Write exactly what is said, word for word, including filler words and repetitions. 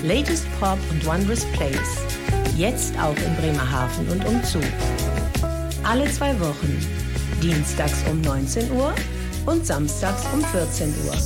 Latest Pop und Wondrous Place. Jetzt auch in Bremerhaven und umzu. Alle zwei Wochen. Dienstags um neunzehn Uhr und samstags um vierzehn Uhr.